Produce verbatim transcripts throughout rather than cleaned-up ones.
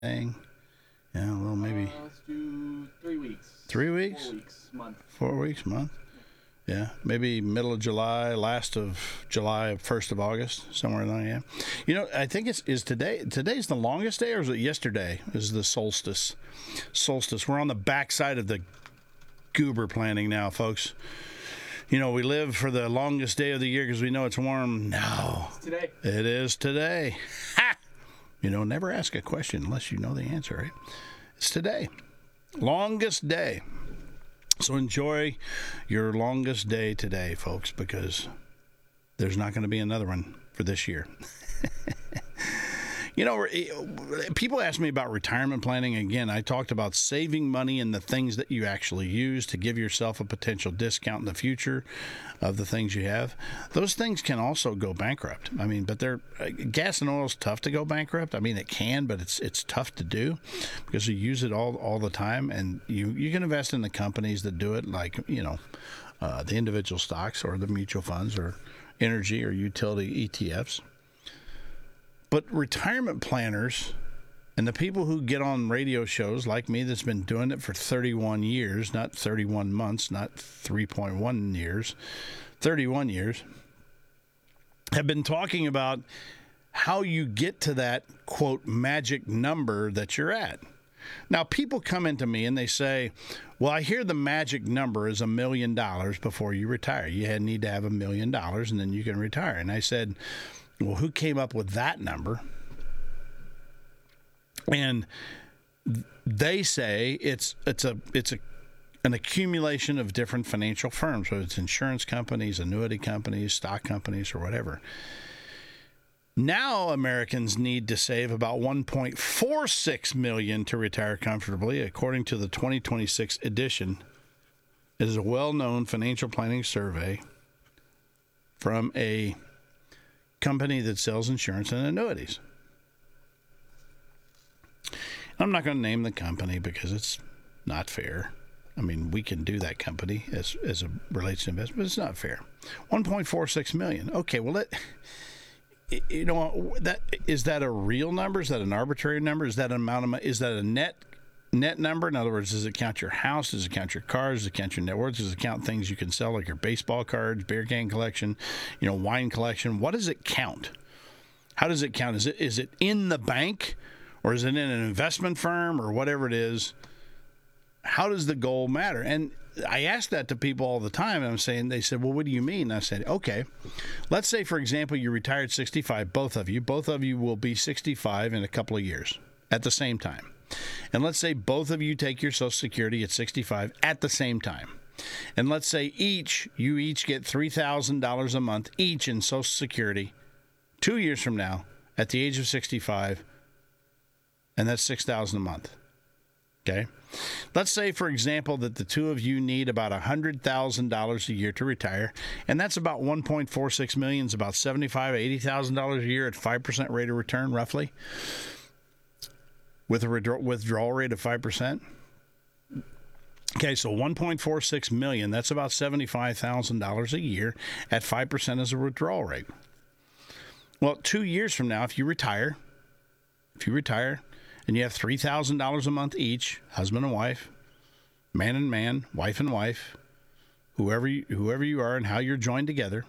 thing. Yeah, well, maybe Uh, let's do three weeks. three weeks, Four weeks, month. four weeks, month. Yeah, maybe middle of July, last of July, first of August, somewhere in there. Yeah, you know, I think it's is today. Today's the longest day, or is it yesterday? Is the solstice? Solstice. We're on the backside of the goober planting now, folks. You know, we live for the longest day of the year because we know it's warm. No, It's today. it is today. Ha! You know, never ask a question unless you know the answer, right? It's today. Longest day. So enjoy your longest day today, folks, because there's not going to be another one for this year. You know, people ask me about retirement planning. Again, I talked about saving money and the things that you actually use to give yourself a potential discount in the future of the things you have. Those things can also go bankrupt. I mean, but they're gas and oil is tough to go bankrupt. I mean, it can, but it's it's tough to do because you use it all all the time, and you you can invest in the companies that do it, like you know, uh, the individual stocks or the mutual funds or energy or utility E T Fs. But retirement planners and the people who get on radio shows like me that's been doing it for thirty-one years, not thirty-one months, not three point one years, thirty-one years, have been talking about how you get to that, quote, magic number that you're at. Now, people come into me and they say, well, I hear the magic number is a million dollars before you retire. You need to have a million dollars and then you can retire. And I said, well, who came up with that number? And they say it's it's a it's a an accumulation of different financial firms, whether it's insurance companies, annuity companies, stock companies, or whatever. Now Americans need to save about one point four six million dollars to retire comfortably, according to the twenty twenty-six edition. It is a well-known financial planning survey from a company that sells insurance and annuities. I'm not going to name the company because it's not fair. I mean, we can do that company as as it relates to investment, but it's not fair. one point four six million dollars. Okay, well, that, you know, that is that a real number? Is that an arbitrary number? Is that an amount of money? Is that a net net number? In other words, does it count your house? Does it count your cars? Does it count your net worth? Does it count things you can sell, like your baseball cards, beer can collection, you know, wine collection? What does it count? How does it count? Is it is it in the bank, or is it in an investment firm, or whatever it is? How does the goal matter? And I ask that to people all the time, and I'm saying, they said, well, what do you mean? And I said, okay, let's say, for example, you retired sixty-five, both of you. Both of you will be sixty-five in a couple of years at the same time. And let's say both of you take your Social Security at sixty-five at the same time. And let's say each, you each get three thousand dollars a month each in Social Security two years from now at the age of sixty-five, and that's six thousand dollars a month. Okay? Let's say, for example, that the two of you need about one hundred thousand dollars a year to retire, and that's about one point four six million dollars, is about seventy-five thousand dollars, eighty thousand dollars a year at five percent rate of return, roughly, with a withdrawal rate of five percent. Okay, so one point four six million dollars, that's about seventy-five thousand dollars a year at five percent as a withdrawal rate. Well, two years from now, if you retire, if you retire, and you have three thousand dollars a month each, husband and wife, man and man, wife and wife, whoever you, whoever you are and how you're joined together,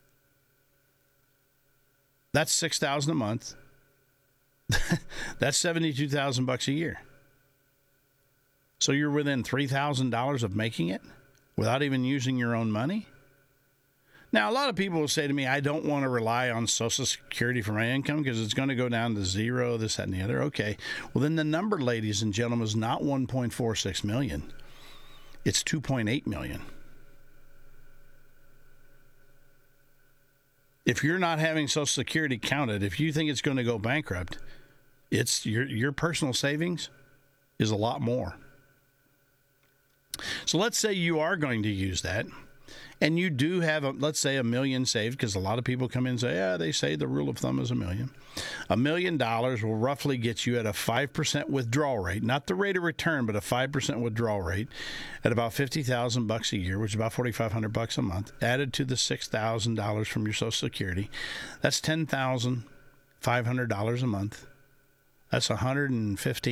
that's six thousand dollars a month. That's seventy-two thousand bucks a year. So you're within three thousand dollars of making it without even using your own money? Now, a lot of people will say to me, I don't want to rely on Social Security for my income because it's going to go down to zero, this, that, and the other. Okay. Well, then the number, ladies and gentlemen, is not one point four six million. It's two point eight million. If you're not having Social Security counted, if you think it's going to go bankrupt, it's your your personal savings is a lot more. So let's say you are going to use that. And you do have, a, let's say, a million saved, because a lot of people come in and say, yeah, they say the rule of thumb is a million. A million dollars will roughly get you at a five percent withdrawal rate, not the rate of return, but a five percent withdrawal rate at about fifty thousand bucks a year, which is about forty-five hundred bucks a month, added to the six thousand dollars from your Social Security. That's ten thousand five hundred dollars a month That's one hundred fifteen